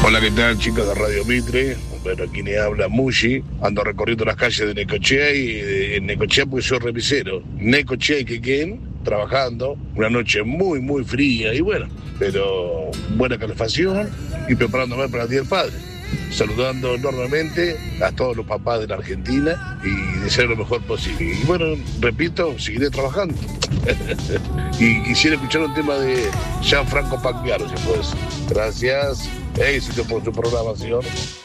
Hola, ¿qué tal, chicos de Radio Mitre? Bueno, aquí le habla Mushi. Ando recorriendo las calles de Necochea y en Necochea pues soy remisero. Necochea y Quequén, trabajando. Una noche muy, muy fría y bueno, pero buena calefacción y preparándome para el Día del Padre. Saludando enormemente a todos los papás de la Argentina y desear lo mejor posible. Y bueno, repito, seguiré trabajando. Y quisiera escuchar un tema de Gianfranco Pagliaro, si puedes. Gracias. Éxito por su programación.